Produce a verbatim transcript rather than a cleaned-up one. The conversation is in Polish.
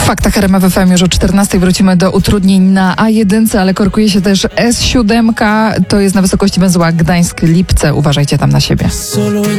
faktach R M F F M już o czternastej wrócimy do utrudnień na A jeden, ale korkuje się też S siedem. To jest na wysokości węzła Gdańsk-Lipce. Uważajcie tam na siebie.